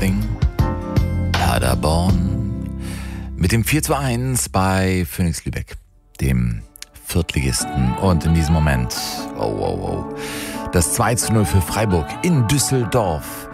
Something. Paderborn mit dem 4:1 bei Phoenix Lübeck, dem Viertligisten. Und in diesem Moment, das 2:0 für Freiburg in Düsseldorf.